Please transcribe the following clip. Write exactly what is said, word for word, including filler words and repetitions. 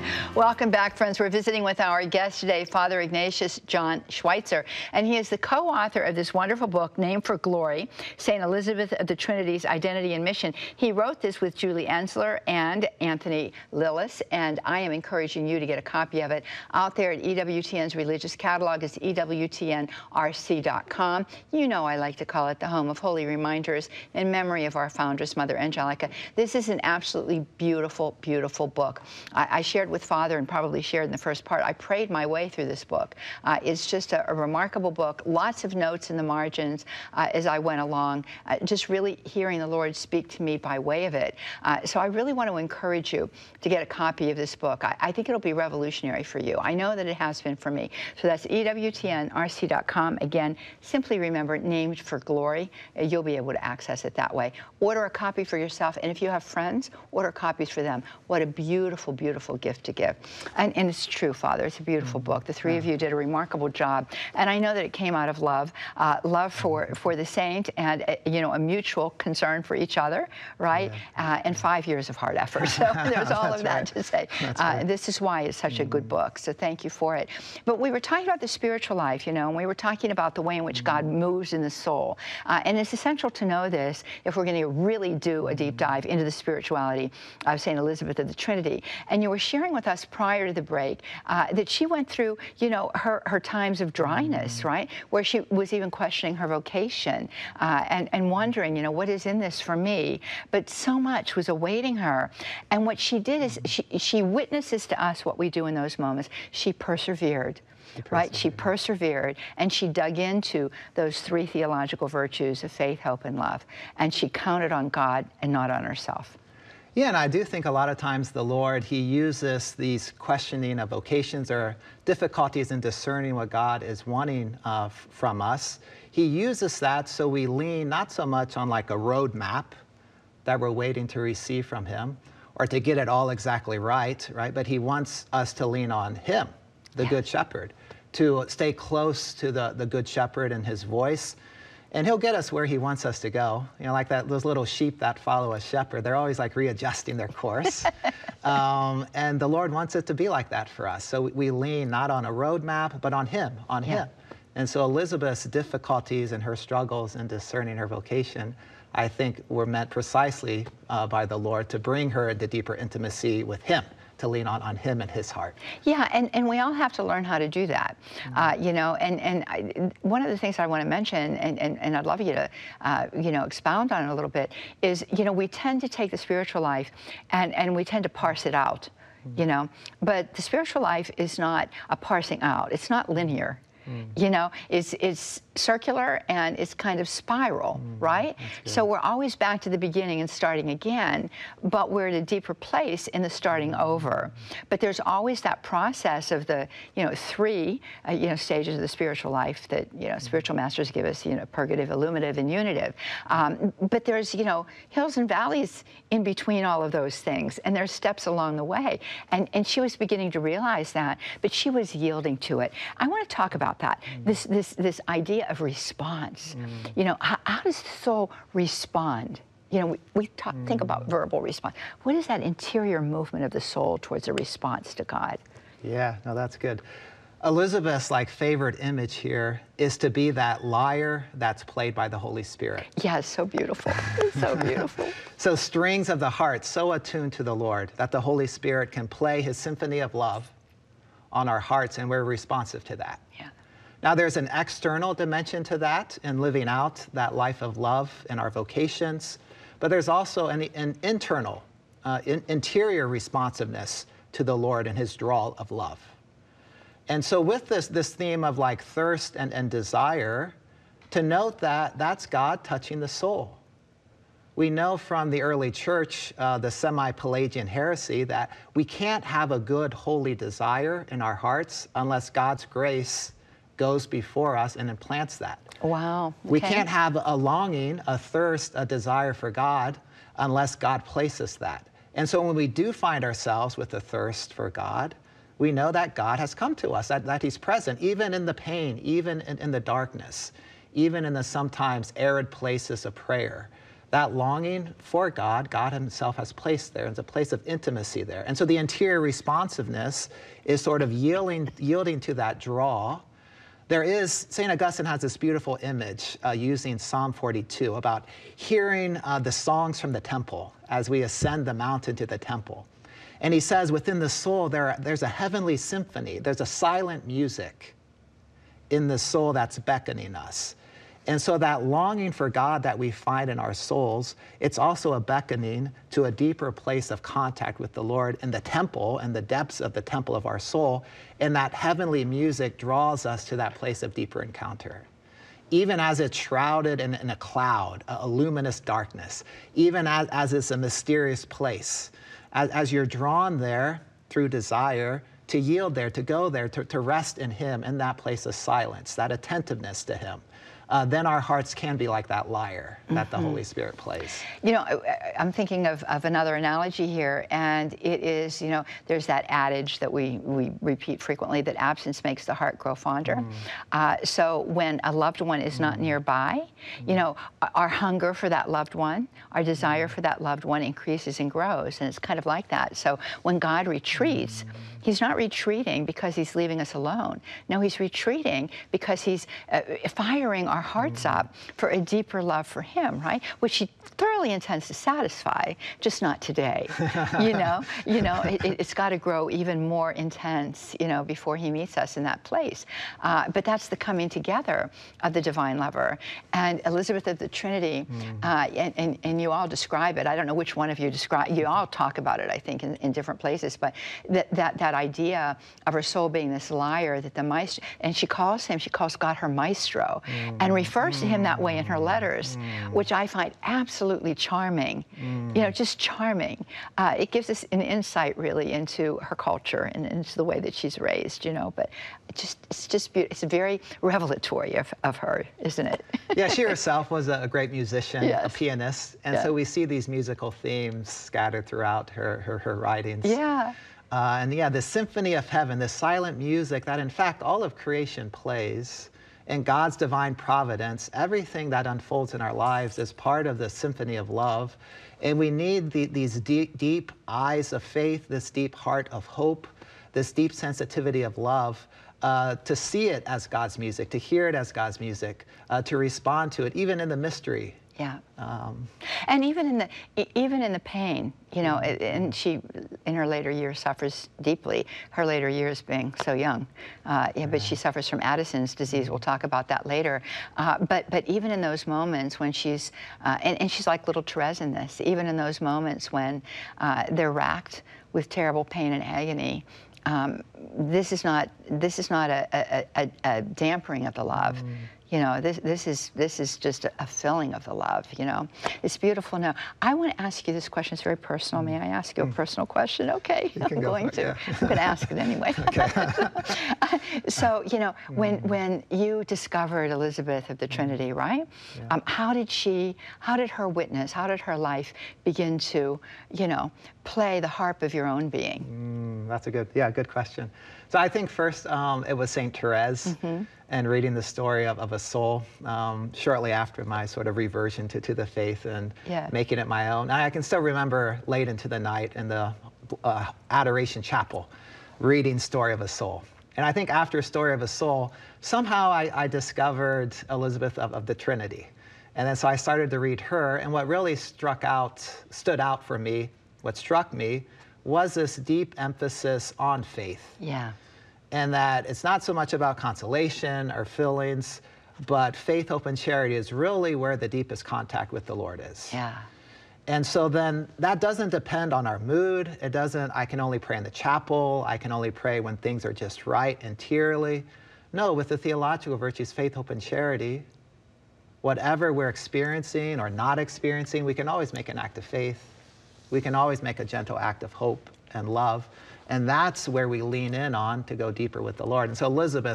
Welcome back, friends. We're visiting with our guest today, Father Ignatius John Schweitzer, and he is the co-author of this wonderful book, Named for Glory, Saint Elizabeth of the Trinity's Identity and Mission. He wrote this with Julie Ensler and Anthony Lillis, and I am encouraging you to get a copy of it out there at E W T N's religious catalog. It's E W T N R C dot com. You know I like to call it the home of holy reminders in memory of our foundress, Mother Angelica. This is an absolutely beautiful, beautiful book. I, I shared with Father, and probably shared in the first part, I prayed my way through this book. Uh, it's just a, a remarkable book, lots of notes in the margins uh, as I went along, uh, just really hearing the Lord speak to me by way of it. Uh, so I really want to encourage you to get a copy of this book. I, I think it'll be revolutionary for you. I know that it has been for me. So that's E W T N R C dot com. Again, simply remember, Named for Glory. Uh, you'll be able to access it that way. Order a copy for yourself, and if you have friends, order copies for them. What a beautiful, beautiful gift to give. And, and it's true, Father. It's a beautiful book. The three of you did a remarkable job. And I know that it came out of love, uh, love for, for the saint, and, uh, you know, a mutual concern for each other, right? Yeah. Uh, and five years of hard effort. So there's all of that right. to say. Uh, right. This is why it's such mm. a good book. So thank you for it. But we were talking about the spiritual life, you know, and we were talking about the way in which mm. God moves in the soul. Uh, and it's essential to know this if we're going to really do a deep dive into the spirituality of Saint Elizabeth of the Trinity. And you were sharing with us prior to the break uh, that she went through, you know, her, her times of dryness, right? Where she was even questioning her vocation uh, and, and wondering, you know, what is in this for me? But so much was awaiting her. And what she did is she, she witnesses to us what we do in those moments. She persevered. She right? She persevered, and she dug into those three theological virtues of faith, hope, and love. And she counted on God and not on herself. Yeah, and I do think a lot of times the Lord, he uses these questioning of vocations or difficulties in discerning what God is wanting uh, from us. He uses that so we lean not so much on like a roadmap that we're waiting to receive from him or to get it all exactly right, right? But he wants us to lean on him, the yeah. Good Shepherd, to stay close to the, the Good Shepherd and his voice. And he'll get us where he wants us to go. You know, like that, those little sheep that follow a shepherd, they're always like readjusting their course. um, and the Lord wants it to be like that for us. So we, we lean not on a roadmap, but on him, on yeah. him. And so Elizabeth's difficulties and her struggles in discerning her vocation, I think were meant precisely uh, by the Lord to bring her into deeper intimacy with him, to lean on, on him and his heart. Yeah, and, and we all have to learn how to do that. Mm-hmm. uh, you know, and, and I, one of the things I want to mention, and, and, and I'd love you to, uh, you know, expound on it a little bit, is, you know, we tend to take the spiritual life and, and we tend to parse it out, mm-hmm. you know, but the spiritual life is not a parsing out. It's not linear. Mm. You know, it's, it's circular and it's kind of spiral, mm, right? So we're always back to the beginning and starting again, but we're at a deeper place in the starting over. But there's always that process of the, you know, three, uh, you know, stages of the spiritual life that, you know, spiritual masters give us, you know, purgative, illuminative, and unitive. Um, but there's, you know, hills and valleys in between all of those things, and there's steps along the way. And, and she was beginning to realize that, but she was yielding to it. I want to talk about that, mm. this, this, this idea of response. Mm. You know, how, how does the soul respond? You know, we, we talk, mm. think about verbal response. What is that interior movement of the soul towards a response to God? Yeah, no, that's good. Elizabeth's like favorite image here is to be that lyre that's played by the Holy Spirit. Yeah, it's so beautiful. It's so beautiful. So strings of the heart so attuned to the Lord that the Holy Spirit can play his symphony of love on our hearts, and we're responsive to that. Yeah. Now, there's an external dimension to that in living out that life of love in our vocations, but there's also an, an internal, uh, in, interior responsiveness to the Lord and his draw of love. And so with this, this theme of like thirst and, and desire, to note that that's God touching the soul. We know from the early church, uh, the semi-Pelagian heresy, that we can't have a good, holy desire in our hearts unless God's grace goes before us and implants that. Wow. Okay. We can't have a longing, a thirst, a desire for God unless God places that. And so when we do find ourselves with a thirst for God, we know that God has come to us, that, that he's present, even in the pain, even in, in the darkness, even in the sometimes arid places of prayer. that longing for God, God himself has placed there. It's a place of intimacy there. And so the interior responsiveness is sort of yielding, yielding to that draw. There is, Saint Augustine has this beautiful image uh, using Psalm forty-two about hearing uh, the songs from the temple as we ascend the mountain to the temple. And he says within the soul, there, there's a heavenly symphony. There's a silent music in the soul that's beckoning us. And so that longing for God that we find in our souls, it's also a beckoning to a deeper place of contact with the Lord in the temple and the depths of the temple of our soul. And that heavenly music draws us to that place of deeper encounter. Even as it's shrouded in, in a cloud, a, a luminous darkness, even as, as it's a mysterious place, as, as you're drawn there through desire, to yield there, to go there, to, to rest in him in that place of silence, that attentiveness to him. Uh, then our hearts can be like that lyre that mm-hmm. the Holy Spirit plays. You know, I'm thinking of, of another analogy here, and it is, you know, there's that adage that we, we repeat frequently, that absence makes the heart grow fonder. Mm. Uh, so when a loved one is mm. not nearby, mm. you know, our hunger for that loved one, our desire mm. for that loved one increases and grows, and it's kind of like that. So when God retreats, mm. he's not retreating because he's leaving us alone. No, he's retreating because he's uh, firing our hearts mm. up for a deeper love for him, right? Which he thoroughly intends to satisfy, just not today. you know, you know, it, it's got to grow even more intense, you know, before he meets us in that place. Uh, but that's the coming together of the divine lover. And Elizabeth of the Trinity, mm. uh, and, and, and you all describe it. I don't know which one of you describe. You all talk about it, I think, in, in different places. But that that that idea of her soul being this lyre, that the maestro, and she calls him, she calls God her maestro. Mm. And refers mm. to him that way in her letters, mm. which I find absolutely charming, mm. you know, just charming. Uh, it gives us an insight really into her culture and into the way that she's raised, you know, but it just, it's just beautiful. It's very revelatory of, of her, isn't it? Yeah, she herself was a great musician, yes. a pianist, and yeah. so we see these musical themes scattered throughout her, her, her writings. Yeah. Uh, and yeah, the symphony of heaven, the silent music that in fact all of creation plays, in God's divine providence, everything that unfolds in our lives is part of the symphony of love. And we need the, these deep, deep eyes of faith, this deep heart of hope, this deep sensitivity of love, uh, to see it as God's music, to hear it as God's music, uh, to respond to it, even in the mystery. Yeah. Um, and even in the even in the pain, you know, and she, in her later years, suffers deeply. Her later years being so young, uh, yeah, but she suffers from Addison's disease. We'll talk about that later. Uh, but but even in those moments when she's, uh, and, and she's like little Therese in this. Even in those moments when uh, they're racked with terrible pain and agony, um, this is not this is not a, a, a, a dampering of the love. Mm. You know, this, this is this is just a, a filling of the love, you know. It's beautiful. Now, I want to ask you this question. It's very personal. May I ask you a personal question? Okay, you I'm going it, to. Yeah. I'm going to ask it anyway. So, you know, when when you discovered Elizabeth of the Trinity, right? Yeah. Um, how did she, how did her witness, how did her life begin to, you know, play the harp of your own being? Mm, that's a good, yeah, good question. So I think first um, it was Saint Therese. Mm-hmm. And reading the story of, of a soul um, shortly after my sort of reversion to, to the faith and yeah. making it my own. And I can still remember late into the night in the uh, Adoration Chapel reading Story of a Soul. And I think after Story of a Soul, somehow I, I discovered Elizabeth of, of the Trinity. And then so I started to read her, and what really struck out, stood out for me, what struck me, was this deep emphasis on faith. Yeah. And that it's not so much about consolation or feelings, but faith, hope, and charity is really where the deepest contact with the Lord is. Yeah. And so then that doesn't depend on our mood. It doesn't, I can only pray in the chapel. I can only pray when things are just right and tearly. No, with the theological virtues, faith, hope, and charity, whatever we're experiencing or not experiencing, we can always make an act of faith. We can always make a gentle act of hope and love. And that's where we lean in on to go deeper with the Lord. And so Elizabeth